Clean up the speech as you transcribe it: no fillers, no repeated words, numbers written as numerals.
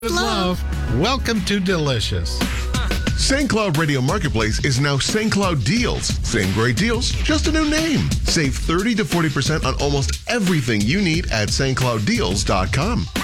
Love. Welcome to Delicious. St. Cloud Radio Marketplace is now St. Cloud Deals. Same great deals, just a new name. Save 30 to 40% on almost everything you need at stclouddeals.com.